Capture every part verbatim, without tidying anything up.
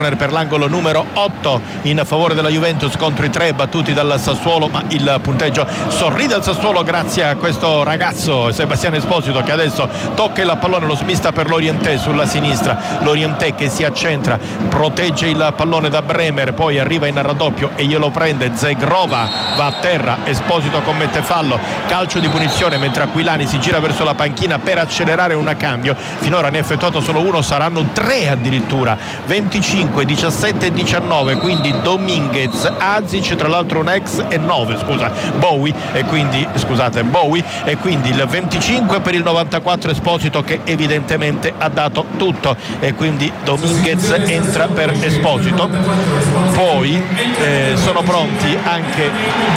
per l'angolo numero otto in favore della Juventus contro i tre battuti dal Sassuolo, ma il punteggio sorride al Sassuolo grazie a questo ragazzo Sebastiano Esposito che adesso tocca il pallone, lo smista per Lorientè sulla sinistra. Lorientè che si accentra, protegge il pallone da Bremer, poi arriva in raddoppio e glielo prende Zegrova, va a terra, Esposito commette fallo, calcio di punizione mentre Aquilani si gira verso la panchina per accelerare un cambio. Finora ne ha effettuato solo uno, saranno tre addirittura. Venticinque, diciassette e diciannove, quindi Dominguez, Azic, tra l'altro un ex, e nove, scusa, Bowie, e quindi scusate Bowie, e quindi il venticinque per il novantaquattro Esposito che evidentemente ha dato tutto, e quindi Dominguez entra per Esposito. Poi eh, sono pronti anche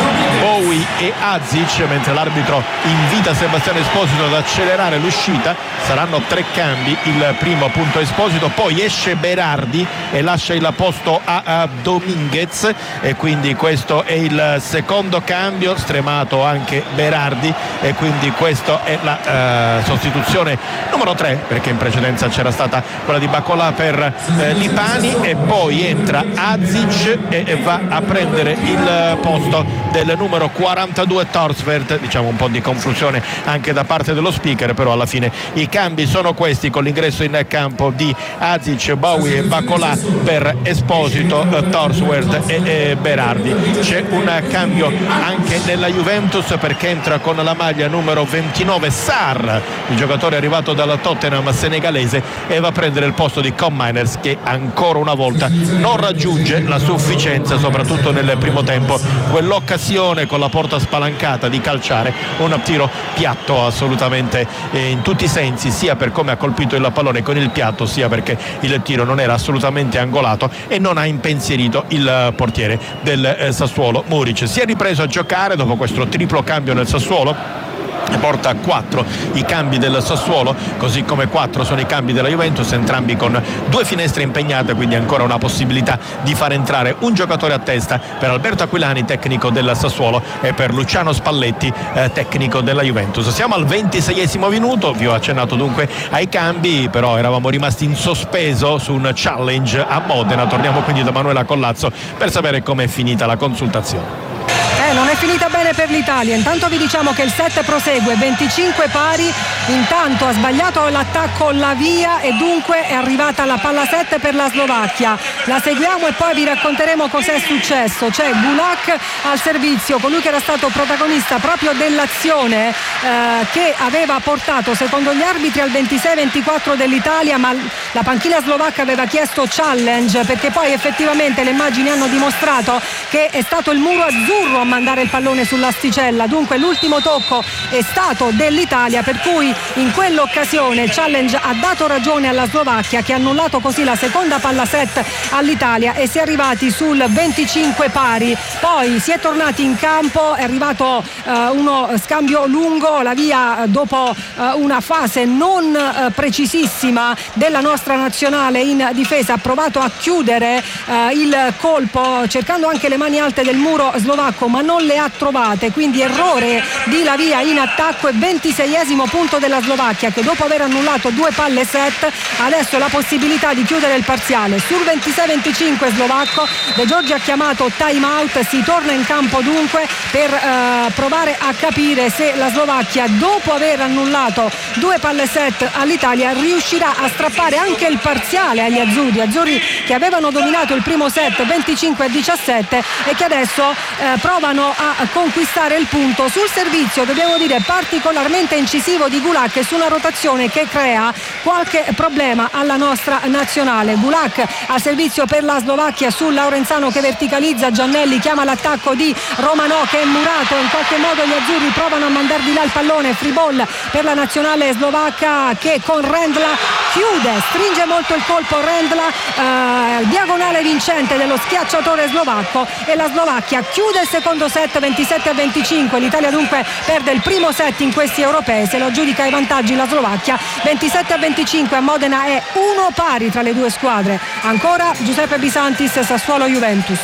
Bowie e Azic, mentre l'arbitro invita Sebastiano Esposito ad accelerare l'uscita. Saranno tre cambi, il primo appunto Esposito, poi esce Berardi e lascia il posto a, a Dominguez, e quindi questo è il secondo cambio, stremato anche Berardi, e quindi questa è la uh, sostituzione numero tre, perché in precedenza c'era stata quella di Bacolà per uh, Lipani, e poi entra Azic e, e va a prendere il posto del numero quarantadue Torsvert. Diciamo un po' di confusione anche da parte dello speaker, però alla fine i cambi sono questi, con l'ingresso in campo di Azic, Bowie e Bacolà per Esposito, Torsvert e, e Berardi. C'è un cambio anche nella Juventus, perché entra con la maglia numero ventinove Sarr, il giocatore arrivato dalla Tottenham senegalese, e va a prendere il posto di Com Miners, che ancora una volta non raggiunge la sufficienza, soprattutto nel primo tempo. Quell'occasione con la porta spalancata di calciare un tiro piatto assolutamente eh, in tutti i sensi, sia per come ha colpito il pallone con il piatto, sia perché il tiro non era assolutamente angolato e non ha impensierito il portiere del eh, Sassuolo, Muric. Si è ripreso a giocare dopo questo triplo cambio nel Sassuolo, porta a quattro i cambi del Sassuolo, così come quattro sono i cambi della Juventus, entrambi con due finestre impegnate, quindi ancora una possibilità di far entrare un giocatore a testa per Alberto Aquilani, tecnico del Sassuolo, e per Luciano Spalletti, eh, tecnico della Juventus. Siamo al ventiseiesimo minuto, vi ho accennato dunque ai cambi, però eravamo rimasti in sospeso su un challenge a Modena. Torniamo quindi da Manuela Collazzo per sapere com'è finita la consultazione. Eh, non è finita bene per l'Italia. Intanto vi diciamo che il set prosegue, venticinque pari. Intanto ha sbagliato l'attacco Lavia e dunque è arrivata la palla set per la Slovacchia. La seguiamo e poi vi racconteremo cos'è successo. C'è Gulak al servizio, colui che era stato protagonista proprio dell'azione eh, che aveva portato secondo gli arbitri al ventisei ventiquattro dell'Italia, ma la panchina slovacca aveva chiesto challenge, perché poi effettivamente le immagini hanno dimostrato che è stato il muro azzurro a mandare il pallone sull'asticella. Dunque l'ultimo tocco è stato dell'Italia, per cui in quell'occasione il challenge ha dato ragione alla Slovacchia, che ha annullato così la seconda palla set all'Italia, e si è arrivati sul venticinque pari. Poi si è tornati in campo, è arrivato uh, uno scambio lungo. La via dopo uh, una fase non uh, precisissima della nostra nazionale in difesa ha provato a chiudere uh, il colpo cercando anche le mani alte del muro slovacco, ma non le ha trovate, quindi errore di Lavia in attacco, e ventiseiesimo punto della Slovacchia, che dopo aver annullato due palle set adesso ha la possibilità di chiudere il parziale sul ventisei venticinque slovacco. De Giorgi ha chiamato time out, si torna in campo dunque per eh, provare a capire se la Slovacchia, dopo aver annullato due palle set all'Italia, riuscirà a strappare anche il parziale agli azzurri azzurri che avevano dominato il primo set venticinque a diciassette e che adesso eh, provano a conquistare il punto. Sul servizio dobbiamo dire particolarmente incisivo di Gulak su una rotazione che crea qualche problema alla nostra nazionale. Gulak al servizio per la Slovacchia su Laurenzano che verticalizza, Giannelli chiama l'attacco di Romanò che è murato, in qualche modo gli azzurri provano a mandar di là il pallone, free ball per la nazionale slovacca che con Rendla chiude, stringe molto il colpo Rendla, eh, diagonale vincente dello schiacciatore slovacco, e la Slovacchia chiude il secondo set ventisette a venticinque. L'Italia dunque perde il primo set in questi europei, se lo aggiudica ai vantaggi la Slovacchia. Ventisette a venticinque a Modena, è uno pari tra le due squadre. Ancora Giuseppe Bisantis, Sassuolo Juventus.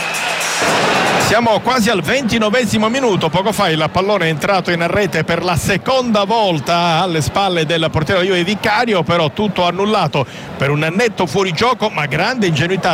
Siamo quasi al ventinovesimo minuto, poco fa il pallone è entrato in rete per la seconda volta alle spalle del portiere Juve Vicario, però tutto annullato per un netto fuorigioco, ma grande ingenuità